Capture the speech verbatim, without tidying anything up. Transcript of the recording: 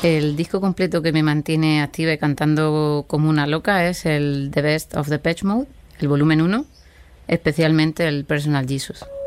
El disco completo que me mantiene activa y cantando como una loca es el The Best of Depeche Mode, el volumen uno, especialmente el Personal Jesus.